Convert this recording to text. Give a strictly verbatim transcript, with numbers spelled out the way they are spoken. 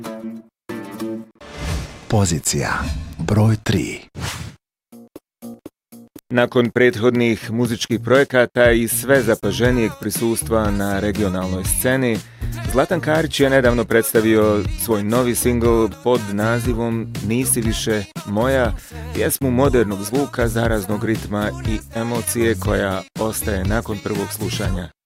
Pozicija broj tri. Nakon prethodnih muzičkih projekata i sve zapaženijeg prisustva na regionalnoj sceni, Zlatan Karić je nedavno predstavio svoj novi singl pod nazivom Nisi više moja, pjesmu modernog zvuka, zaraznog ritma i emocije koja ostaje nakon prvog slušanja.